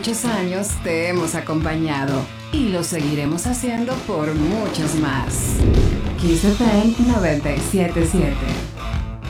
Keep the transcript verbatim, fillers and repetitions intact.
muchos años te hemos acompañado y lo seguiremos haciendo por muchos más. Kiss F M noventa y siete punto siete.